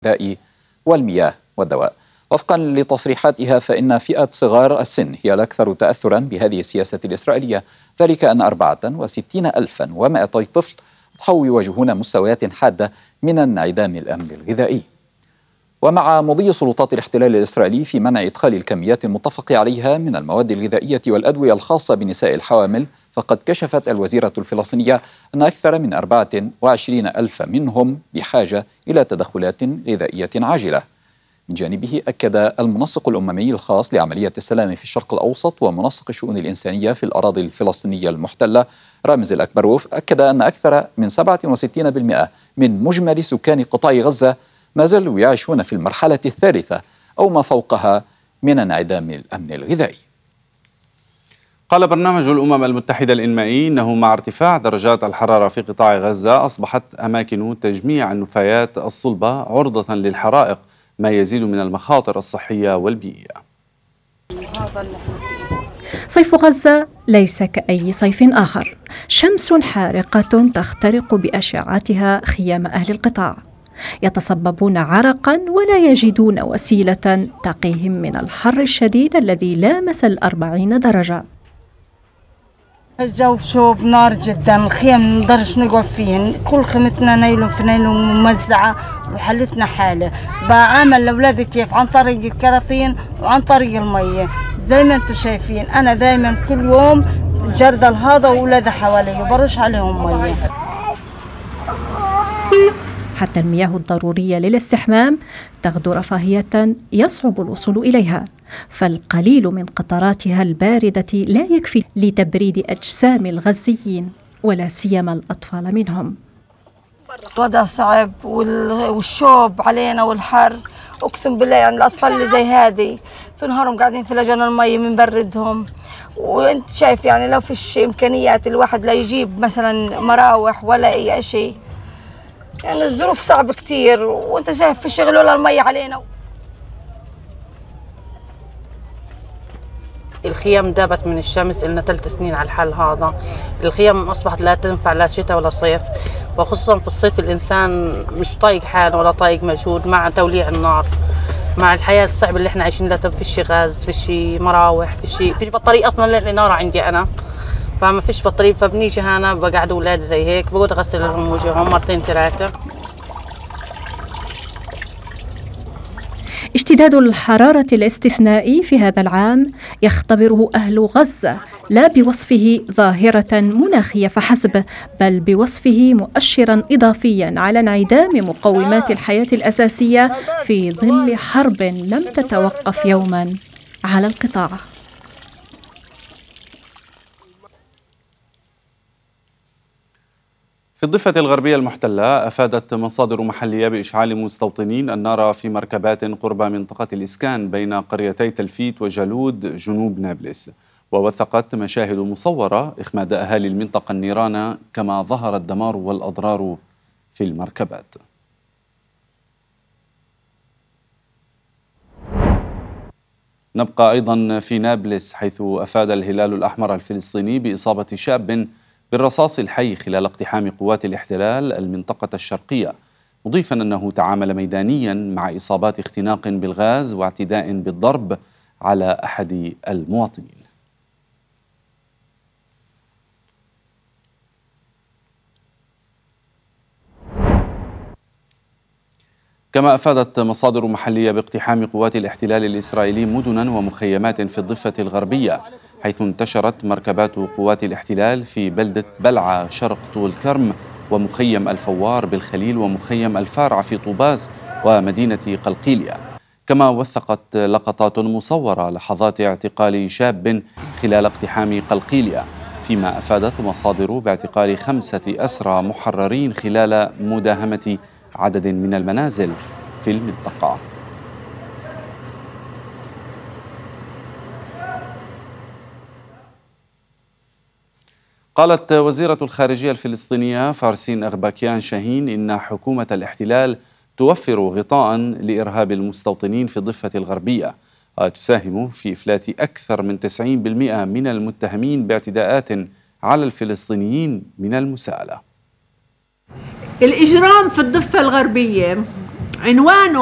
الغذاء والمياه والدواء. وفقا لتصريحاتها فإن فئة صغار السن هي الأكثر تأثرا بهذه السياسة الإسرائيلية، ذلك أن 64,200 طفل أضحوا يواجهون مستويات حادة من انعدام الأمن الغذائي. ومع مضي سلطات الاحتلال الإسرائيلي في منع إدخال الكميات المتفق عليها من المواد الغذائية والأدوية الخاصة بنساء الحوامل، فقد كشفت الوزيرة الفلسطينية أن أكثر من 24,000 منهم بحاجة إلى تدخلات غذائية عاجلة. من جانبه أكد المنسق الأممي الخاص لعملية السلام في الشرق الأوسط ومنسق الشؤون الإنسانية في الأراضي الفلسطينية المحتلة رامز الأكبروف أكد أن أكثر من 67% من مجمل سكان قطاع غزة ما زالوا يعيشون في المرحلة الثالثة أو ما فوقها من انعدام الأمن الغذائي. قال برنامج الأمم المتحدة الإنمائي أنه مع ارتفاع درجات الحرارة في قطاع غزة أصبحت أماكن تجميع النفايات الصلبة عرضة للحرائق، ما يزيد من المخاطر الصحية والبيئية. صيف غزة ليس كأي صيف آخر، شمس حارقة تخترق بأشعتها خيام أهل القطاع، يتصببون عرقا ولا يجدون وسيلة تقيهم من الحر الشديد الذي لامس 40 درجة. الجو شوب نار جدا، الخيام نقدرش نقعد فيهن، كل خيمتنا نايلون في نايلون ممزعة وحالتنا حالة. بعامل لأولادي كيف؟ عن طريق الكراثين وعن طريق المية زي ما انتم شايفين. أنا دايما كل يوم جردل هذا وأولادي حوالي وبرش عليهم مية. حتى المياه الضرورية للاستحمام تغدو رفاهية يصعب الوصول إليها، فالقليل من قطراتها الباردة لا يكفي لتبريد أجسام الغزيين ولا سيما الأطفال منهم. الوضع صعب والشوب علينا والحر، أقسم بالله يعني الأطفال اللي زي هذه تنهارهم قاعدين في لجان المية من بردهم. وانت شايف يعني لو فيش إمكانيات الواحد لا يجيب مثلا مراوح ولا أي شيء، يعني الظروف صعبة كتير، وانت شايف في الشغل ولا المية علينا. الخيام دابت من الشمس، لنا 3 سنين على الحال هذا. الخيام أصبحت لا تنفع لا شتاء ولا صيف، وخصوصا في الصيف الإنسان مش طايق حاله ولا طايق مجهود مع توليع النار، مع الحياة الصعبة اللي احنا عايشين. لا فيش غاز، فيش مراوح، فيش بطارية أصلا للنار عندي أنا، فما فيش بطارية. فبنيجي هنا بقعد أولادي زي هيك، بقعد أغسل لهم وجههم 2 3. اشتداد الحرارة الاستثنائي في هذا العام يختبره أهل غزة لا بوصفه ظاهرة مناخية فحسب، بل بوصفه مؤشرا إضافيا على انعدام مقومات الحياة الأساسية في ظل حرب لم تتوقف يوما على القطاع. في الضفة الغربية المحتلة أفادت مصادر محلية بإشعال مستوطنين النار في مركبات قرب منطقة الإسكان بين قريتي تلفيت وجالود جنوب نابلس. ووثقت مشاهد مصورة إخماد أهالي المنطقة النيران كما ظهر الدمار والأضرار في المركبات. نبقى أيضا في نابلس، حيث أفاد الهلال الأحمر الفلسطيني بإصابة شاب بالرصاص الحي خلال اقتحام قوات الاحتلال المنطقة الشرقية، مضيفا أنه تعامل ميدانيا مع إصابات اختناق بالغاز واعتداء بالضرب على أحد المواطنين. كما أفادت مصادر محلية باقتحام قوات الاحتلال الإسرائيلي مدنا ومخيمات في الضفة الغربية، حيث انتشرت مركبات قوات الاحتلال في بلدة بلعة شرق طول كرم ومخيم الفوار بالخليل ومخيم الفارع في طوباس ومدينة قلقيلية. كما وثقت لقطات مصورة لحظات اعتقال شاب خلال اقتحام قلقيلية، فيما أفادت مصادر باعتقال 5 أسرى محررين خلال مداهمة عدد من المنازل في المنطقة. قالت وزيرة الخارجية الفلسطينية فارسين أغباكيان شاهين إن حكومة الاحتلال توفر غطاء لإرهاب المستوطنين في الضفة الغربية، وتساهم في إفلات أكثر من 90% من المتهمين باعتداءات على الفلسطينيين من المساءلة. الإجرام في الضفة الغربية عنوانه